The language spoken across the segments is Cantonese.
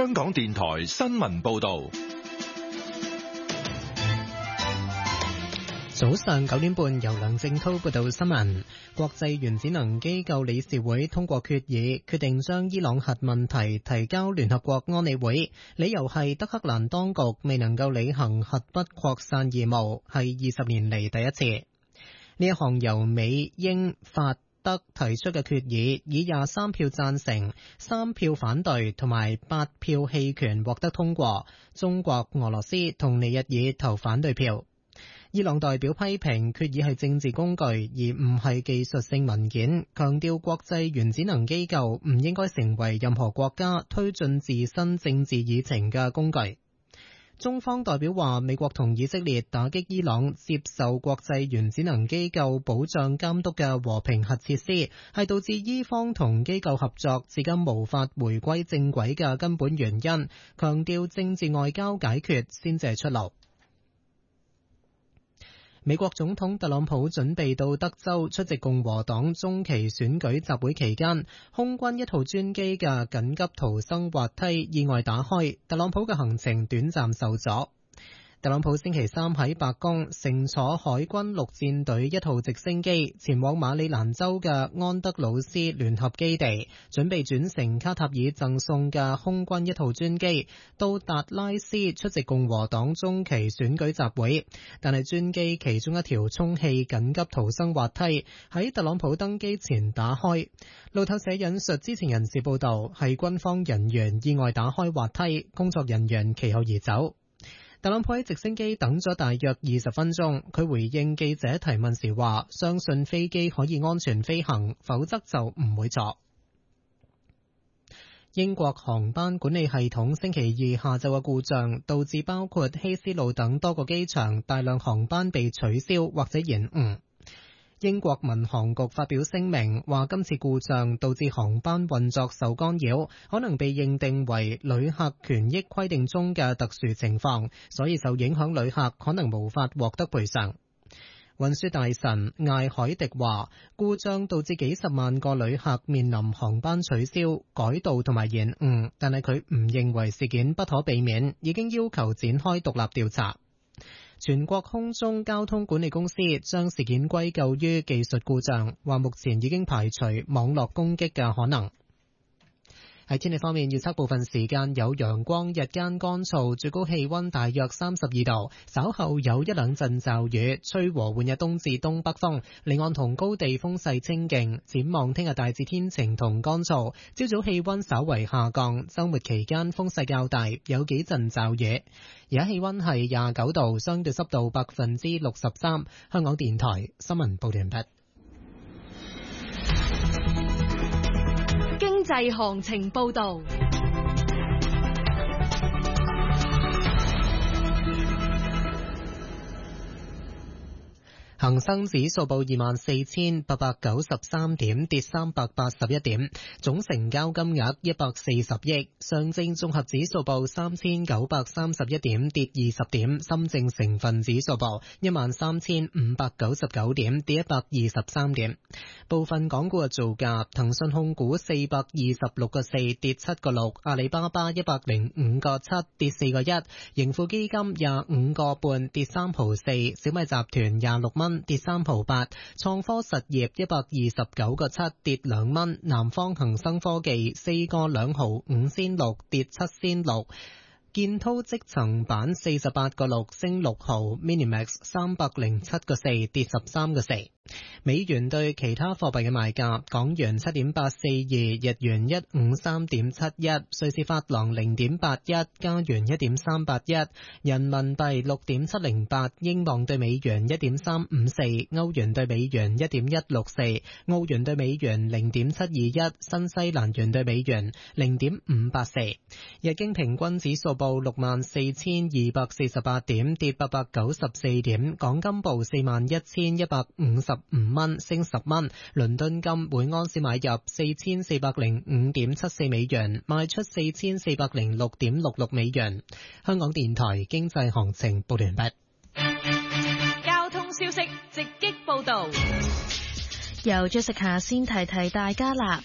香港電台新聞報道。 早上9點半，由梁正濤報道新聞。國際原子能機構理事會通過決議，決定將伊朗核問題提交聯合國安理會，理由係德黑蘭當局未能夠履行核不擴散義務，係20年嚟第一次。呢一項由美、英、法、德提出嘅決議，以23票贊成、3票反對同埋8票棄權獲得通過。中國、俄羅斯同尼日爾投反對票。伊朗代表批評決議係政治工具，而唔係技術性文件，強調國際原子能機構唔應該成為任何國家推進自身政治議程嘅工具。中方代表話，美國同以色列打擊伊朗接受國際原子能機構保障監督嘅和平核設施，係導致伊方同機構合作至今無法回歸正軌嘅根本原因，強調政治外交解決先至係出路。美國總統特朗普準備到德州出席共和黨中期選舉集會期間，空軍1號專機嘅緊急逃生滑梯意外打開，特朗普嘅行程短暫受阻。特朗普星期三喺白宮乘坐海軍陸戰隊1號直升機前往馬里蘭州嘅安德魯斯聯合基地，準備轉乘卡塔爾贈送嘅空軍1號專機到達拉斯出席共和黨中期選舉集會。但係專機其中一條充氣緊急逃生滑梯喺特朗普登機前打開。路透社引述知情人士報道，係軍方人員意外打開滑梯，工作人員其後移走。特朗普喺直升機等咗大約20分鐘，佢回應記者提問時話，相信飛機可以安全飛行，否則就唔會坐。英國航班管理系統星期二下晝嘅故障，導致包括希斯路等多個機場大量航班被取消或者延誤。英國民航局發表聲明話，今次故障導致航班運作受干擾，可能被認定為旅客權益規定中嘅特殊情況，所以受影響旅客可能無法獲得賠償。運輸大臣艾海迪話，故障導致幾十萬個旅客面臨航班取消、改道同埋延誤，但係佢唔認為事件不可避免，已經要求展開獨立調查。全國空中交通管理公司將事件歸咎於技術故障，話目前已經排除網絡攻擊嘅可能。喺天氣方面，預測部分時間有陽光，日間乾燥，最高氣溫大約32度，稍後有一兩陣驟雨，吹和緩嘅東至東北風，離岸同高地風勢清勁。展望聽日大致天晴同乾燥，朝早氣溫稍為下降，週末期間風勢較大，有幾陣驟雨。而家氣溫係29度，相對濕度63%。香港電台新聞報道完畢。 經濟行情報道。 恒生指數報24,893點，跌381點，總成交金額140億。上證綜合指數報3,931點，跌20點。深證成分指數報13,599點，跌123點。部分港股嘅造價：騰訊控股426個4，跌7個6；阿里巴巴105個7，跌4個1；盈富基金25個半，跌3毫4；小米集團26蚊，跌3毫8；創科實業129個7，跌2蚊；南方恒生科技4個2毫5仙6，跌7仙6；建滔積層板48個6，升6毫；Minimax 307個4，跌13個4。美元對其他貨幣嘅賣價：港元7.842，日元153.71，瑞士法郎0.81，加元1.381，人民幣6.708，英鎊對美元1.354，歐元對美元1.164，澳元對美元0.721，新西蘭元對美元0.584。日經平均指數報64,248點，跌894點。港金報41,155蚊，升10蚊。倫敦金每安士買入4405.74美元，賣出4406.66美元。香港電台經濟行情報完畢。 交通消息直擊報道。 由 Jessica 先提大家啦。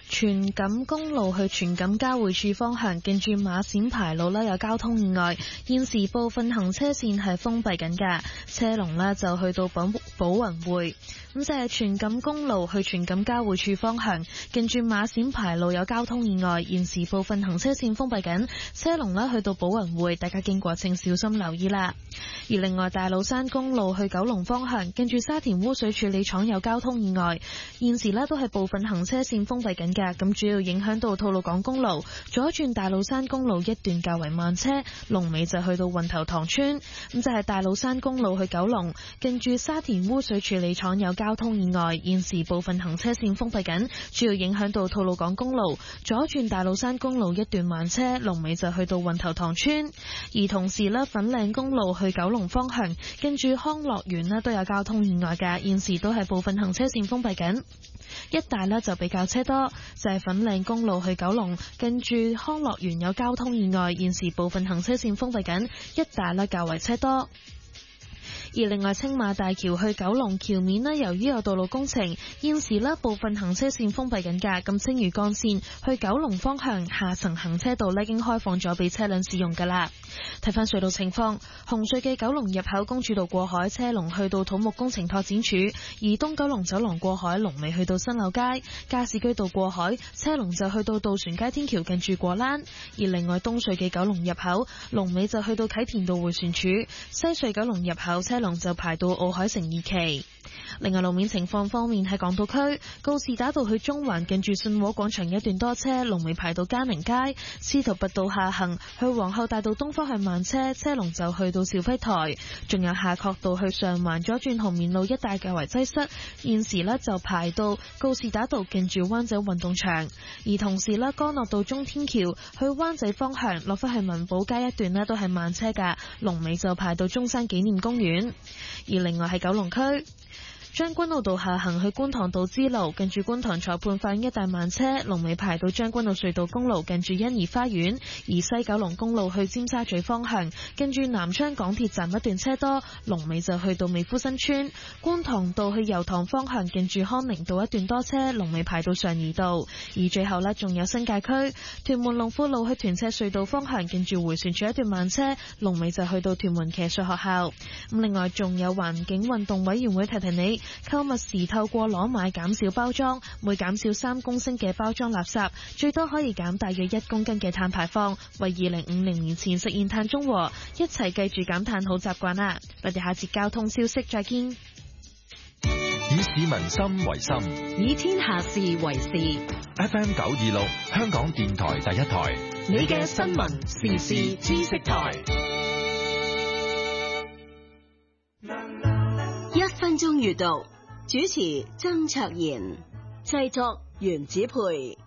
荃錦公路去荃錦交匯處方向，近住馬閃牌路有交通意外，現時部分行車線係封閉緊㗎，車龍就去到寶雲匯。咁就係荃錦公路去荃錦交匯處方向，近住馬閃牌路有交通意外，現時部分行車線封閉緊，車龍去到寶雲匯，大家經過請小心留意啦。而另外大老山公路去九龍方向，近住沙田污水處理廠有交通意外，現時都係部分行車線封閉緊㗎，咁主要影響到吐露港公路左轉大老山公路一段較為慢車，龍尾就去到運頭塘村。咁就係大老山公路去九龍，近住沙田污水處理廠有交通意外，現時部分行車線封閉緊，主要影響到吐露港公路左轉大老山公路一段慢車，龍尾就去到運頭塘村。而同時粉嶺公路去九龍方向，近住康樂園都有交通意外㗎，現時都係部分行車線封閉緊，一帶就比較車多，就係粉嶺公路去九龍，近住康樂園有交通意外，現時部分行車線封閉緊，一帶較為車多。而另外青馬大橋去九龍橋面由於有道路工程，現時部分行車線封閉緊㗎，咁青嶼幹線去九龍方向下層行車道已經開放咗俾車輛使用㗎啦。睇翻隧道情況，紅隧嘅九龍入口公主道過海車龍去到土木工程拓展處，而東九龍走廊過海龍尾去到新柳街，加士居道過海車龍就去到渡船街天橋近住果欄。而另外東隧嘅九龍入口龍尾就去到啟田道迴旋處，西隧九龍入口車龍就排到奧海城二期。另外路面情況方面，喺港島區告士打道去中環近住信和廣場一段多車，龍尾排到嘉寧街；司徒拔道下行去皇后大道東方向慢車，車龍就去到兆輝台。仲有夏慤道去上環左轉紅棉路一帶較為擠塞，現時就排到告士打道近住灣仔運動場。而同時干諾道中天橋去灣仔方向落返去文寶街一段都係慢車㗎，龍尾就排到中山紀念公園。而另外係九龍區將軍澳道下行去觀塘道支路，近住觀塘裁判法院一帶慢車，龍尾排到將軍澳隧道公路近住欣怡花園。而西九龍公路去尖沙咀方向，近住南昌港鐵站一段車多，龍尾就去到美孚新村。觀塘道去油塘方向，近住康寧道一段多車，龍尾排到上怡道。而最後仲有新界區屯門龍富路去屯赤隧道方向，近住迴旋處一段慢車，龍尾就去到屯門騎術學校。咁另外仲有環境運動委員會提提你，購物時透過攞買減少包裝，每減少3公升嘅包裝垃圾，最多可以減大約1公斤嘅碳排放，為2050年前實現碳中和。一齊記住減碳好習慣啦！我哋下節交通消息再見。 以市民心為心， 以天下事為事。 FM 926香港電台第一台， 你嘅新聞時事知識台。 1分鐘閱讀，主持曾卓賢，製作袁子培。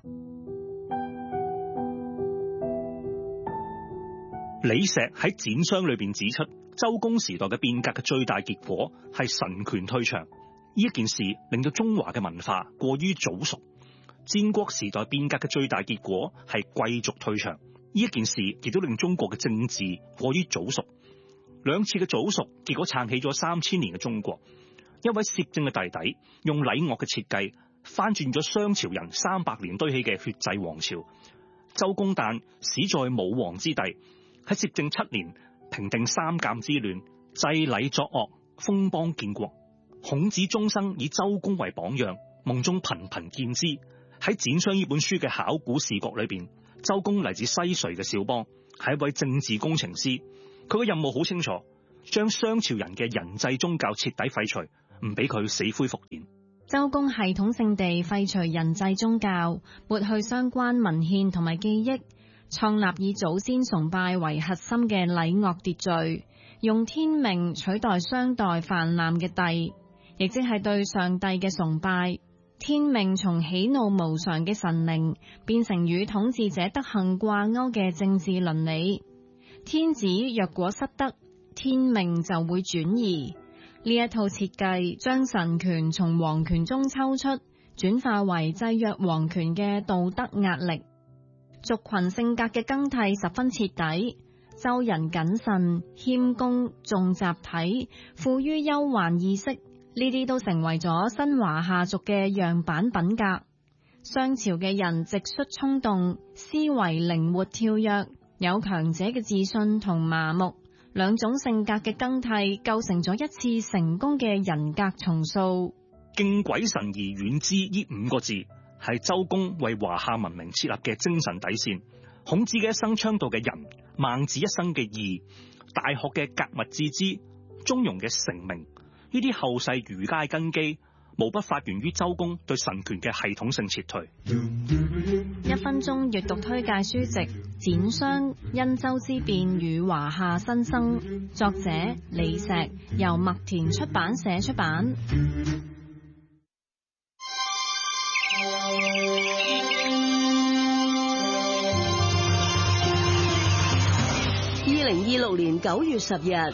李石喺展商裏邊指出，周公時代嘅變革嘅最大結果係神權退場。呢一件事令到中華嘅文化過於早熟。戰國時代變革嘅最大結果係貴族退場。呢一件事亦都令中國嘅政治過於早熟。兩次嘅早熟，結果撐起咗3000年嘅中國。一位攝政嘅弟弟用禮樂嘅設計翻轉咗商朝人300年堆起嘅血祭王朝。周公旦始在武王之地，喺攝政7年平定三監之亂，制禮作樂，封邦建國。孔子終生以周公為榜樣，夢中頻頻見之。喺展商呢本書嘅考古視覺裏邊，周公嚟自西隋嘅小邦，係一位政治工程師。佢嘅任務好清楚，將商朝人嘅人祭宗教徹底廢除，唔俾佢死灰復燃。 周公系統性地廢除人祭宗教，抹去相關文獻同埋記憶，創立以祖先崇拜為核心嘅禮樂秩序，用天命取代商代泛濫嘅帝，亦即係對上帝嘅崇拜。天命從喜怒無常嘅神靈變成與統治者德行掛鈎嘅政治倫理。天子若果失德，天命就會轉移。呢一套設計將神權從皇權中抽出，轉化為制約皇權嘅道德壓力。族群性格嘅更替十分徹底。周人謹慎、謙恭、重集體，富於憂患意識，呢啲都成為咗新華夏族嘅樣板品格。 商朝嘅人直率衝動，思維靈活跳躍，有強者嘅自信同麻木，兩種性格嘅更替，構成咗一次成功嘅人格重塑。 敬鬼神而遠之呢5個字係周公為華夏文明設立嘅精神底線。孔子嘅一生倡導嘅仁，孟子一生嘅義，大學嘅格物致知，中庸嘅成名，呢啲後世儒家根基，無不發源於周公對神權嘅系統性撤退。 1分鐘閱讀推介書籍《剪霜：殷周之變與華夏新生》，作者李石，由麥田出版社出版。 2026年9月10日，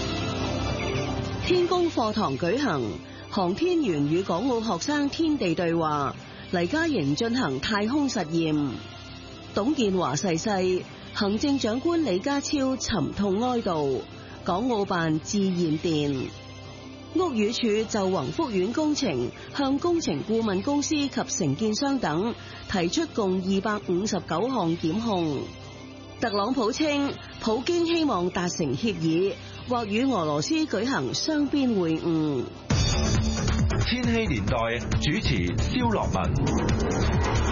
天宮課堂舉行航天員與港澳學生天地對話，黎嘉瑩進行太空實驗。董建華逝世，行政長官李家超沉痛哀悼，港澳辦致唁電。屋宇署就宏福苑工程向工程顧問公司及承建商等提出共259項檢控。特朗普稱，普京希望達成協議，或與俄羅斯舉行雙邊會晤。 千禧年代主持蕭樂文。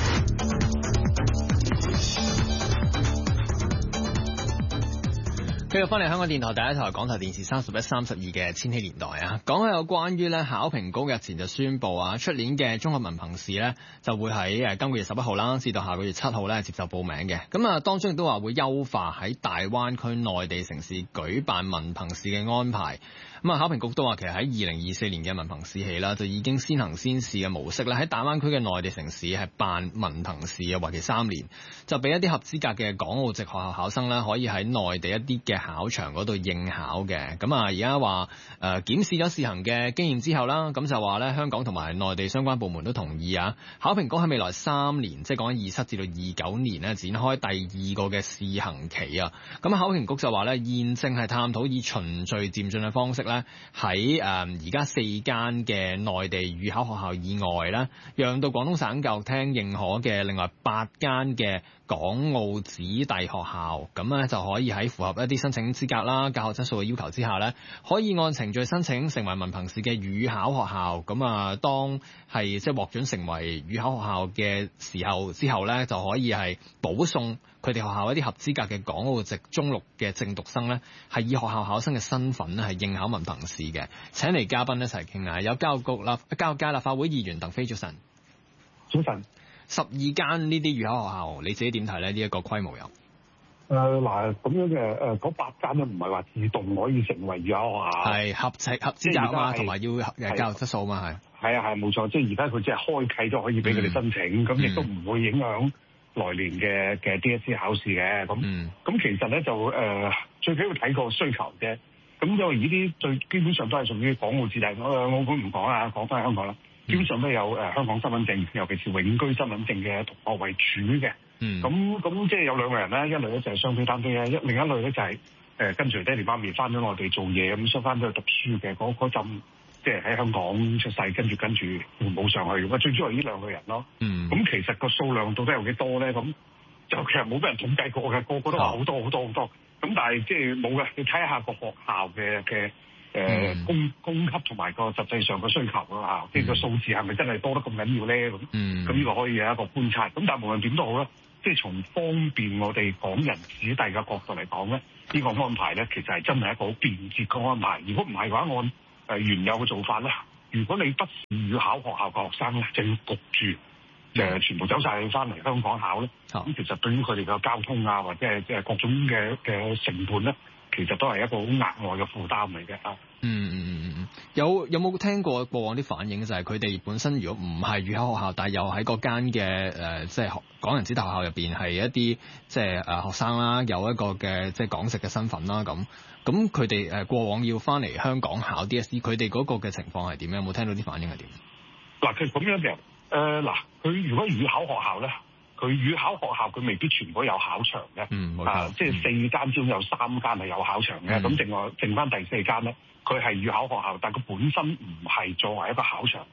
繼續翻嚟香港電台第一台港台電視31、32嘅千禧年代啊，講下有關於咧考評局日前就宣布啊，出年嘅中學文憑試咧就會喺今個月11號啦，至到下個月7號咧接受報名嘅。咁啊，當中亦都話會優化喺大灣區內地城市舉辦文憑試嘅安排。咁啊，考評局都話其實喺2024年嘅文憑試起啦，就已經先行先試嘅模式咧，喺大灣區嘅內地城市係辦文憑試啊，為期3年，就俾一啲合資格嘅港澳籍學校考生啦，可以喺內地一啲嘅考場嗰度應考嘅。咁啊，而家話檢視咗試行嘅經驗之後啦，咁就話咧香港同埋內地相關部門都同意啊，考評局喺未來3年，即係講緊27至到29年咧，展開第2個嘅試行期啊。咁考評局就話咧，現正係探討以循序漸進嘅方式咧，喺而家4間嘅內地預考學校以外咧，讓到廣東省教育廳認可嘅另外8間嘅港澳子弟學校，咁咧就可以喺符合一啲申請資格啦、教學質素嘅要求之下咧，可以按程序申請成為文憑試嘅預考學校。咁啊，當係即係獲准成為預考學校嘅時候之後咧，就可以係保送佢哋學校一啲合資格嘅港澳籍中六嘅正讀生咧，係以學校考生嘅身份咧係應考文憑試嘅。請嚟嘉賓一齊傾下，有教育界立法會議員鄧飛，早晨。 早晨。 12間呢啲預考學校，你自己點睇咧？呢一個規模有？ 嗱，咁樣嘅嗰8間咧，唔係話自動可以成為預考學校，係合資格啊，同埋要教育質素嘛，係啊，冇錯，即係而家佢只係開啟咗可以俾佢哋申請，咁亦都唔會影響來年嘅 DSE 考試嘅。咁其實咧就最緊要睇個需求啫。咁因為呢啲最基本上都係屬於港澳子弟，我估唔講啊，講翻香港啦。基本上都有香港身份證，尤其是永居身份證嘅同學為主嘅。咁即係有2個人咧，一類咧就係雙非單非咧，另一類咧就係跟隨爹哋媽咪翻咗內地做嘢，咁翻咗去讀書嘅嗰陣，即係喺香港出世，跟住父母上去。咁最主要係呢2個人咯。咁其實個數量到底有幾多咧？咁就其實冇俾人統計過嘅，個個都話好多好多好多。咁但係即係冇嘅，你睇下個學校嘅供給同埋個實際上個需求啊，即係個數字係咪真係多得咁緊要咧？咁呢個可以有一個觀察。咁但係無論點都好啦，即係從方便我哋港人子弟嘅角度嚟講咧，呢個安排咧其實係真係一個好便捷嘅安排。如果唔係嘅話，按原有嘅做法咧，如果你不是預考學校嘅學生咧，就要焗住全部走晒翻嚟香港考咧，咁其實對於佢哋嘅交通啊，或者係即係各種嘅成本咧，其實都係一個好額外嘅負擔嚟嘅啊。 有冇聽過啲反應，就係佢哋本身如果唔係預考學校，但係又喺嗰間嘅即係港人子弟學校入邊係一啲即係學生啦，有一個嘅即係港籍嘅身份啦，咁佢哋過往要翻嚟香港考 DSE， 佢哋嗰個嘅情況係點樣？有冇聽到啲反應係點？ 嗱，佢咁樣嘅佢如果預考學校咧，佢預考學校佢未必全部有考場嘅，即係4間之中有3間係有考場嘅，咁剩翻第4間咧，佢係預考學校，但係佢本身唔係作為一個考場，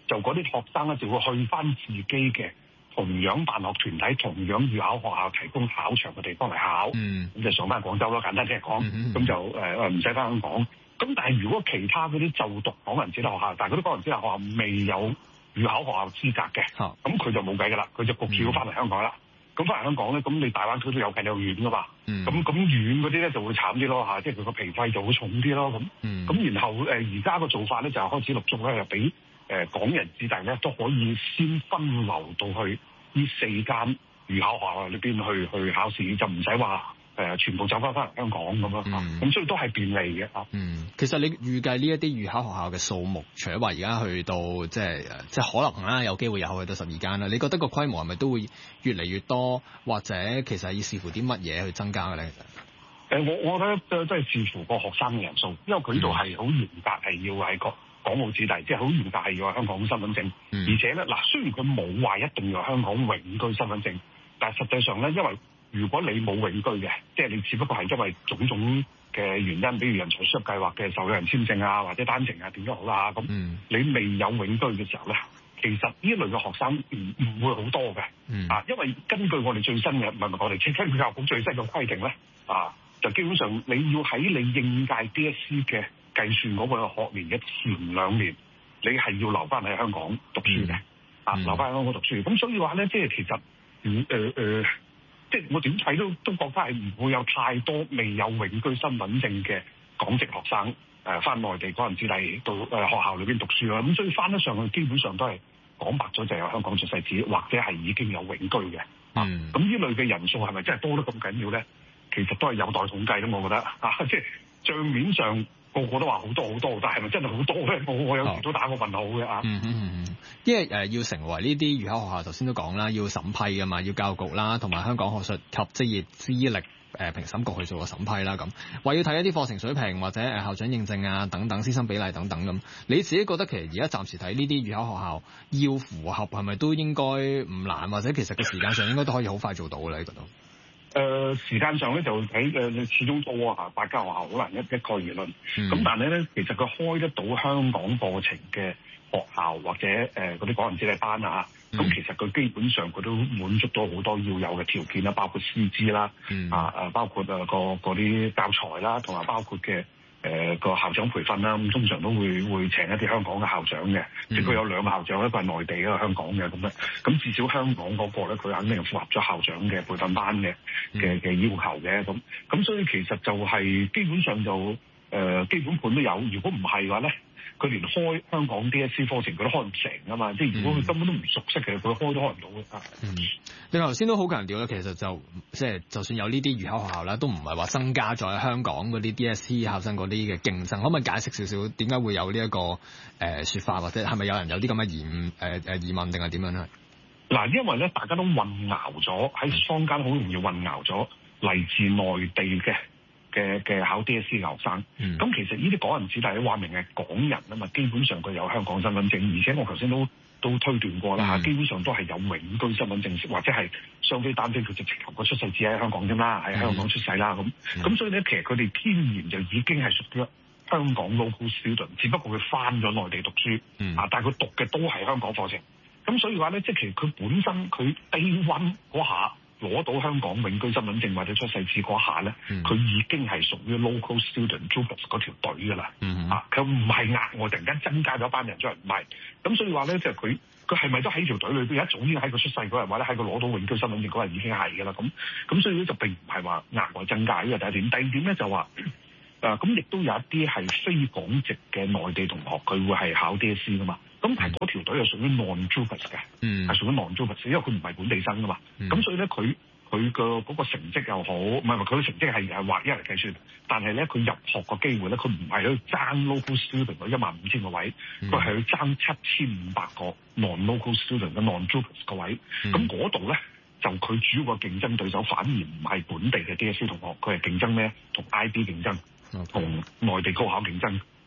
就嗰啲學生咧就會去翻自己嘅同樣辦學團體、同樣預考學校提供考場嘅地方嚟考，咁就上翻廣州咯。簡單啲嚟講，咁就唔使翻香港。咁但係如果其他嗰啲就讀港人子弟學校，但係嗰啲港人子弟學校未有預考學校資格嘅，咁佢就冇計㗎啦，佢就焗住要翻嚟香港啦。咁翻嚟香港咧，咁你大灣區都有近有遠㗎嘛，咁遠嗰啲咧就會慘啲咯嚇，即係佢個皮費就會重啲咯咁然後而家個做法咧就開始陸續咧就俾港人子弟咧都可以先分流到去呢4間預考學校裏邊去考試，就唔使話全部走翻嚟香港咁咯。咁所以都係便利嘅。 其實你預計呢一啲預考學校嘅數目，除咗話而家去到即係可能啦，有機會有去到12間啦，你覺得個規模係咪都會越嚟越多，或者其實要視乎啲乜嘢去增加嘅咧？ 我覺得真係視乎個學生嘅人數，因為佢呢度係好嚴格，係要係個港澳子弟，即係好嚴格係要有香港身份證。而且咧嗱，雖然佢冇話一定要有香港永居身份證，但係實際上咧，因為如果你冇永居嘅，即係你只不過係因為種種嘅原因，比如人才輸入計劃嘅受養人簽證啊，或者單程啊點都好啦，咁你未有永居嘅時候咧，其實呢一類嘅學生唔會好多嘅。因為根據我哋最新嘅，唔係我哋根據教育局最新嘅規定咧，就基本上你要喺你應屆 DSE 嘅計算嗰個學年嘅前2年，你係要留翻喺香港讀書嘅，留翻喺香港讀書。咁所以話咧，即係其實即係我點睇都覺得係唔會有太多未有永居身份證嘅港籍學生翻內地港人子弟到學校裏邊讀書啦。咁所以翻得上去，基本上都係講白咗就係有香港出世紙，或者係已經有永居嘅。咁呢類嘅人數係咪真係多得咁緊要咧？其實都係有待統計咯，我覺得即係帳面上個個都話好多好多，但係咪真係好多咧？我有時都打個問號嘅。 因為要成為呢啲預考學校，頭先都講啦，要審批㗎嘛，要教育局啦，同埋香港學術及職業資歷評審局去做個審批啦。咁話要睇一啲課程水平或者校長認證啊等等，師生比例等等咁。你自己覺得其實而家暫時睇呢啲預考學校要符合係咪都應該唔難，或者其實個時間上應該都可以好快做到嘅咧？你覺得？ 時間上咧就睇始終多8間學校好難一概而論。咁但係咧，其實佢開得到香港課程嘅學校或者嗰啲港人子弟班咁其實佢基本上佢都滿足到好多要有嘅條件啦，包括師資啦，包括嗰啲教材啦，同埋包括嘅個校長培訓啦。咁通常都會請一啲香港嘅校長嘅，即佢有2個校長，一個係內地，一個香港嘅咁咧。咁至少香港嗰個咧，佢肯定係符合咗校長嘅培訓班嘅要求嘅。咁所以其實就係基本上就基本盤都有。如果唔係嘅話咧，佢連開香港 DSE 課程佢都開唔成啊嘛！即係如果佢根本都唔熟悉嘅，佢開都開唔到嘅。 你頭先都好強調咧，其實就算有呢啲預考學校咧，都唔係話增加咗喺香港嗰啲 DSE 考生嗰啲嘅競爭。可唔可以解釋少少點解會有呢一個説法，或者係咪有人有啲咁嘅疑問定係點樣咧？ 嗱，因為咧大家都混淆咗，喺坊間好容易混淆咗嚟自內地嘅考 DSE 嘅學生。咁其實呢啲港人子弟話明係港人啊嘛，基本上佢有香港身份證，而且我頭先都推斷過啦基本上都係有永居身份證，或者係雙非單非，佢就直頭個出世紙喺香港啫嘛，喺香港出世啦咁所以咧，其實佢哋天然就已經係屬於香港 local student， 只不過佢翻咗內地讀書但係佢讀嘅都係香港課程。咁所以話咧，即係其實佢本身佢 day one 嗰下攞到香港永居身份證或者出世紙嗰下咧，佢已經係屬於 local student JUPAS 嗰條隊㗎啦。佢唔係額外突然間增加咗一班人出嚟，唔係。咁所以話咧，即係佢係咪都喺條隊裏邊？一早已經喺佢出世嗰日，或者喺佢攞到永居身份證嗰日已經係㗎啦。咁所以咧就並唔係話額外增加，呢個第一點。第二點咧就話咁亦都有一啲係非港籍嘅內地同學，佢會係考 DSE 㗎嘛。咁但係嗰條隊係屬於 non-JUPAS 嘅，係屬於 non-JUPAS，因為佢唔係本地生㗎嘛。咁所以咧佢嘅嗰個成績又好，唔係佢嘅成績係劃一嚟計算，但係咧佢入學個機會咧，佢唔係去爭 local student 嗰15000個位，佢係去爭7500個 non-local student 嘅 non-JUPAS 個位。咁嗰度咧就佢主要個競爭對手反而唔係本地嘅 DSE 同學，佢係競爭咩？同 IB 競爭，同內地高考競爭。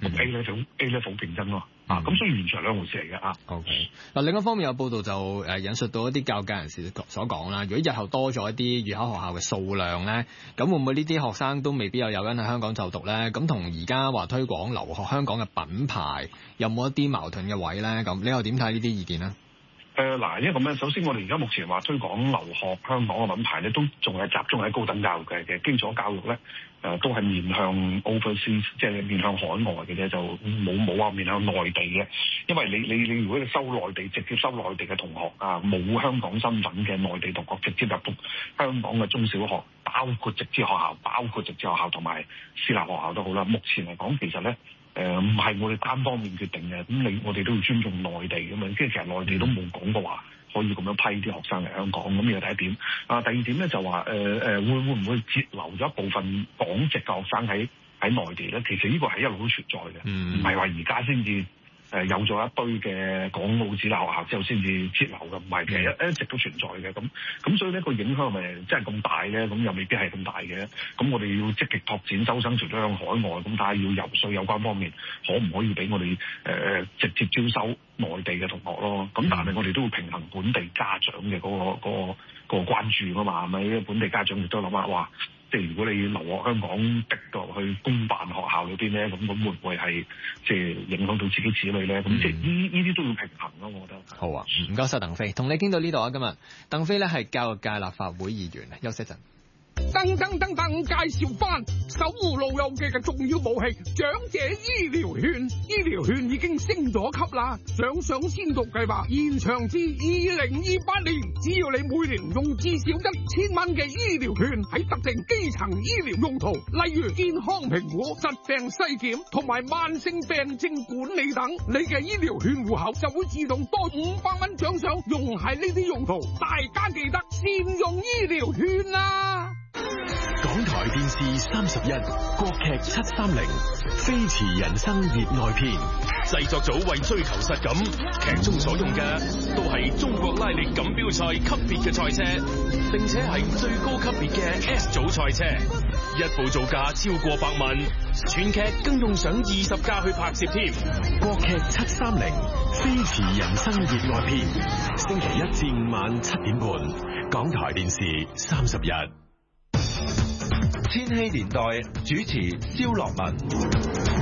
咁 A level 競爭咯。咁所以完全係兩回事嚟嘅啊。 OK。嗱，另一方面有報道就引述到一啲教界人士所講啦，如果日後多咗一啲預考學校嘅數量咧，咁會唔會呢啲學生都未必有誘因喺香港就讀咧？咁同而家話推廣留學香港嘅品牌有冇一啲矛盾嘅位咧？咁你又點睇呢啲意見咧？ 嗱，因為咁樣，首先我哋而家目前話推廣留學香港嘅品牌咧，都仲係集中喺高等教育嘅基礎教育咧，都係面向 overseas， 即係面向海外嘅啫，就冇話面向內地嘅。因為你如果你收內地，直接收內地嘅同學啊，冇香港身份嘅內地同學直接入讀香港嘅中小學，包括直資學校同埋私立學校都好啦。目前嚟講，其實咧。唔係我哋單方面決定嘅，咁我哋都要尊重內地咁樣，即係其實內地都冇講過話可以咁樣批啲學生嚟香港，咁呢個第一點。第二點咧就話會唔會截留咗一部分港籍嘅學生喺內地咧？其實呢個係一路都存在嘅，唔係話而家先至有咗一堆嘅港澳子弟學校之後先至截留嘅，唔係其實一直都存在嘅。咁所以呢個影響係咪真係咁大咧？咁又未必係咁大嘅。咁我哋要積極拓展收生，除咗向海外，咁睇下要游說有關方面可唔可以俾我哋直接招收內地嘅同學咯。咁但係我哋都會平衡本地家長嘅嗰個關注啊嘛，係咪？本地家長亦都諗下哇。即係如果你留學香港逼到去公辦學校嗰邊咧，咁會唔會係即係影響到自己子女咧？咁即係呢啲都要平衡咯，我覺得。 好啊，唔該晒鄧飛，同你傾到呢度啊，今日鄧飛咧係教育界立法會議員，休息一陣。 噔介紹翻守護老友記嘅重要武器長者醫療券，醫療券已經升咗級啦，上先導計劃延長至2028年，只要你每年用至少1000蚊嘅醫療券喺特定基層醫療用途，例如健康評估、疾病篩檢同埋慢性病症管理等，你嘅醫療券戶口就會自動多500蚊獎賞，用喺呢啲用途，大家記得善用醫療券啦。 港台電視31國劇730飛馳人生熱愛篇，製作組為追求實感，劇中所用嘅都係中國拉力錦標賽級別嘅賽車，並且係最高級別嘅 S 組賽車，一部造價超過100萬，全劇更用上20架去拍攝添。國劇730飛馳人生熱愛篇，星期1至5晚7點半，港台電視31。 千禧年代主持蕭樂文。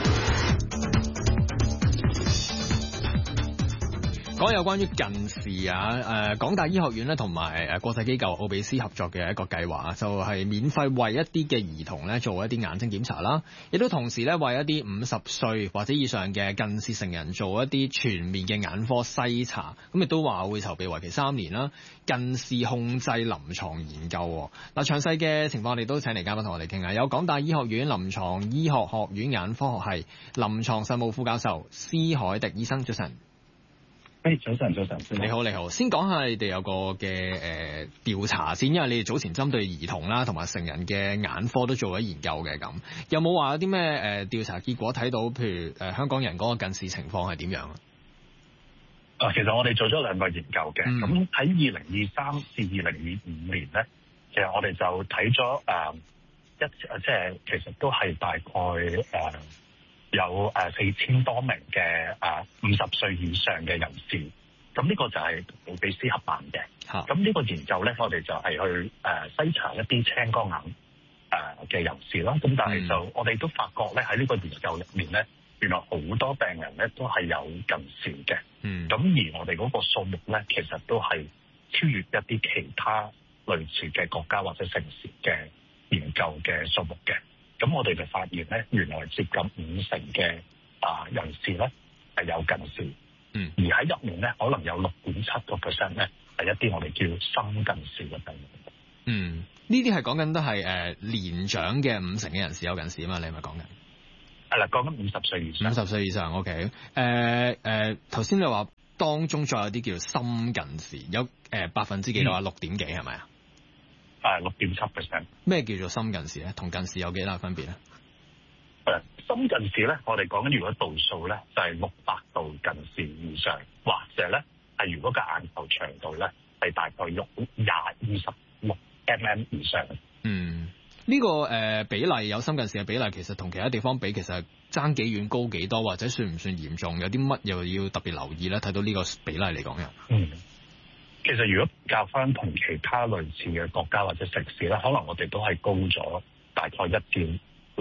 講有關於近視啊，港大醫學院咧同埋國際機構奧比斯合作嘅一個計劃，就係免費為一啲嘅兒童咧做一啲眼睛檢查啦，亦都同時咧為一啲50歲或者以上嘅近視成人做一啲全面嘅眼科篩查，咁亦都話會籌備為期3年啦。近視控制臨床研究嗱，詳細嘅情況我哋都請嚟嘉賓同我哋傾下，有港大醫學院臨床醫學學院眼科學系臨床實務副教授施凱迪醫生，早晨。 早晨， 你好。先講下你哋有個嘅調查先，因為你哋早前針對兒童啦同埋成人嘅眼科都做咗研究嘅，咁有冇話有啲咩調查結果睇到，譬如香港人嗰個近視情況係點樣啊？ 其實我哋做咗2個研究嘅，咁喺2023至2025年咧，其實我哋就睇咗即係其實都係大概有4000多名嘅50歲以上嘅人士，咁呢個就係奧比斯合辦嘅。咁呢個研究咧，我哋就係去篩查一啲青光眼嘅人士啦。咁但係就我哋都發覺咧，喺呢個研究入面咧，原來好多病人咧都係有近視嘅。咁而我哋嗰個數目咧，其實都係超越一啲其他類似嘅國家或者城市嘅研究嘅數目嘅。咁我哋就發現咧，原來接近50%嘅人士咧係有近視，而喺入面咧可能有6.7% 咧係一啲我哋叫深近視嘅病人。 呢啲係講緊都係年長嘅50%嘅人士有近視啊嘛，你係咪講緊？ 係啦，講緊50歲以上。 50歲以上 ，OK。頭先你話當中再有啲叫深近視，有%幾多啊？6點幾係咪啊 ？6.7%。 咩叫做深近視咧？同近視有幾大分別咧？ 深近視咧，我哋講緊如果度數咧就係600度近視以上，或者咧係如果個眼球長度咧係大概26mm 以上。 呢個比例有深近視嘅比例，其實同其他地方比，其實爭幾遠高幾多，或者算唔算嚴重？有啲乜又要特別留意咧？睇到呢個比例嚟講嘅。 其實如果較翻同其他類似嘅國家或者城市咧，可能我哋都係高咗大概1至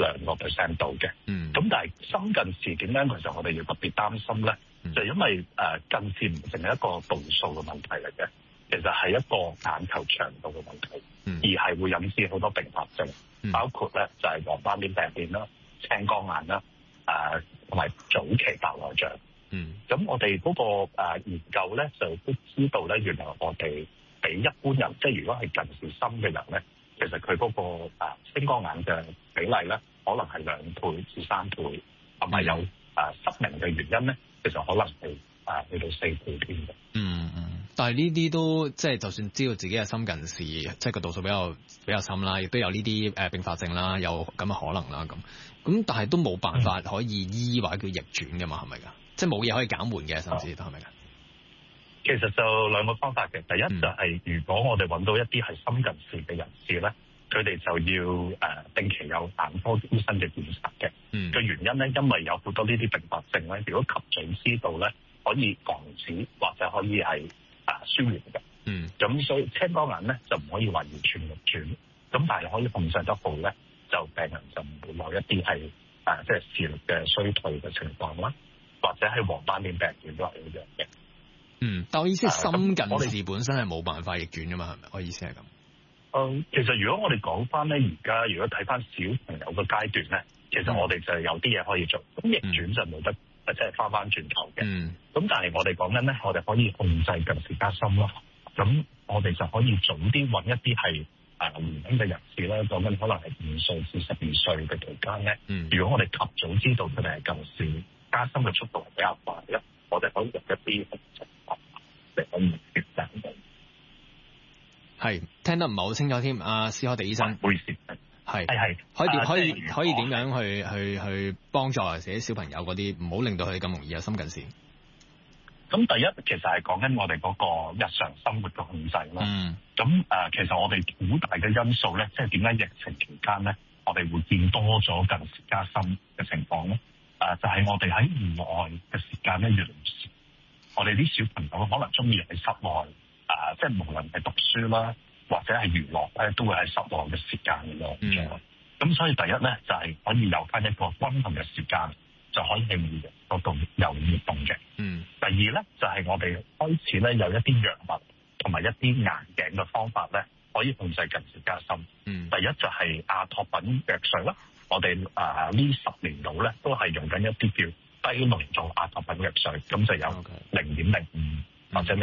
2% 度嘅。咁但係深近視點咧，其實我哋要特別擔心咧，就因為近視唔淨係一個度數嘅問題嚟嘅，其實係一個眼球長度嘅問題，而係會引致好多併發症，包括咧就係黃斑點病變啦、青光眼啦，同埋早期白內障。咁我哋嗰個研究咧就都知道咧，原來我哋比一般人，即係如果係近視深嘅人咧，其實佢嗰個青光眼嘅比例咧，可能係2倍至3倍，同埋有失明嘅原因咧，其實可能係去到4倍添嘅。 但係呢啲都即係就算知道自己係深近視，即係個度數比較深啦，亦都有呢啲併發症啦，有咁嘅可能啦咁但係都冇辦法可以醫或者叫逆轉嘅嘛，係咪㗎？即係冇嘢可以減緩嘅，甚至係咪㗎？ 其實就2個方法嘅，第一就係如果我哋揾到一啲係深近視嘅人士咧，佢哋就要定期有眼科醫生嘅檢查嘅。嘅原因咧，因為有好多呢啲併發症咧，如果及早知道咧，可以防止或者可以係舒緩嘅。咁所以青光眼咧就唔可以話完全逆轉，咁但係可以控制得好咧，就病人就唔會有一啲係即係視力嘅衰退嘅情況啦，或者係黃斑點病變都係一樣嘅。 但我意思係深近視本身係冇辦法逆轉㗎嘛，係咪？我意思係咁。 其實如果我哋講翻咧，而家如果睇翻小朋友嘅階段咧，其實我哋就有啲嘢可以做，咁逆轉就冇得即係翻轉頭嘅。咁但係我哋講緊咧，我哋可以控制近視加深咯。咁我哋就可以早啲揾一啲係年輕嘅人士咧，講緊可能係5歲至12歲嘅期間咧。如果我哋及早知道佢哋係近視加深嘅速度係比較快咧，我哋可以用一啲情況嚟可以調整到。 係聽得唔係好清楚添，施凱迪醫生。 唔好意思。係可以點樣去幫助自己小朋友嗰啲，唔好令到佢哋咁容易有深近視？ 咁第一其實係講緊我哋嗰個日常生活嘅控制啦。咁其實我哋好大嘅因素咧，即係點解疫情期間咧，我哋會見多咗近視加深嘅情況咧？就係我哋喺戶外嘅時間咧越嚟越少。我哋啲小朋友可能中意喺室內，即係無論係讀書啦，或者係娛樂咧，都會喺室內嘅時間嘅。咁所以第一咧就係可以有翻一個均衡嘅時間，就可以令嗰度有活動嘅。第二咧就係我哋開始咧有一啲藥物同埋一啲眼鏡嘅方法咧，可以控制近視加深。第一就係阿托品藥水啦。我哋呢10年度咧都係用緊一啲叫低濃度阿托品藥水，咁就有0.05或者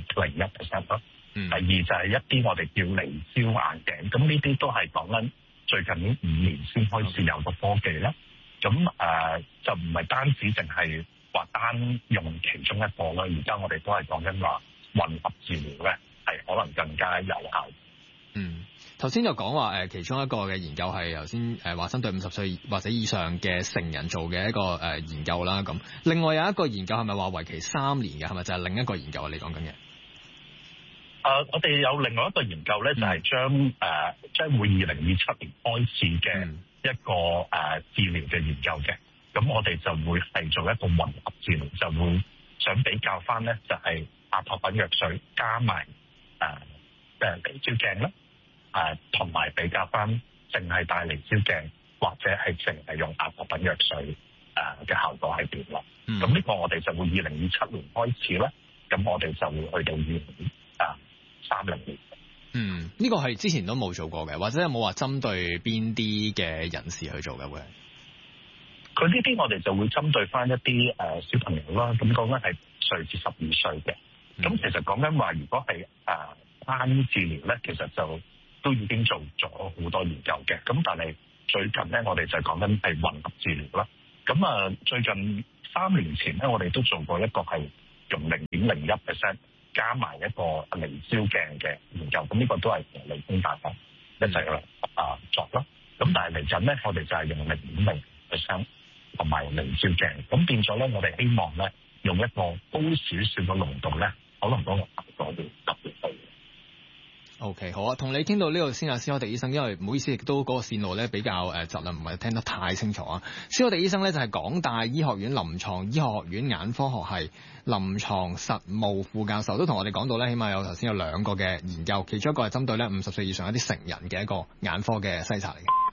0.01% 啦。第二就係一啲我哋叫離焦眼鏡，咁呢啲都係講緊最近呢5年先開始有個科技啦。咁就唔係單止淨係話單用其中一個啦，而家我哋都係講緊話混合治療咧係可能更加有效。 頭先就講話其中一個嘅研究係頭先話針對50歲或者以上嘅成人做嘅一個研究啦。咁另外有一個研究係咪話為期3年嘅？係咪就係另一個研究啊？你講緊嘅？ 我哋有另外一個研究咧，就係將會2027年開始嘅一個治療嘅研究嘅。咁我哋就會係做一個混合治療，就會想比較翻咧，就係阿托品藥水加埋離焦鏡啦。同埋比較翻淨係戴離焦鏡或者係淨係用阿托品藥水嘅效果係點咯？咁呢個我哋就會2027年開始咧，咁我哋就會去到2030年。 呢個係之前都冇做過嘅，或者有冇話針對邊啲嘅人士去做嘅會？ 佢呢啲我哋就會針對翻一啲小朋友啦，咁講緊係歲至12歲嘅。咁其實講緊話，如果係單治療咧，其實就都已經做咗好多研究嘅。咁但係最近咧，我哋就講緊係混合治療啦。咁最近3年前咧，我哋都做過一個係用0.01% 加埋一個離焦鏡嘅研究。咁呢個都係同理工大學一齊去作啦。咁但係嚟緊咧，我哋就係用0.0% 同埋離焦鏡。咁變咗咧，我哋希望咧用一個高少少嘅濃度咧，可能嗰個效果會特別好。 OK， 好啊，同你傾到呢度先啊，施可迪醫生，因為唔好意思，亦都嗰個線路咧比較窒啦，唔係聽得太清楚啊。施可迪醫生咧就係港大醫學院臨床醫學學院眼科學系臨床實務副教授，都同我哋講到咧，起碼頭先有2個嘅研究，其中一個係針對咧50歲以上一啲成人嘅一個眼科嘅篩查嚟嘅。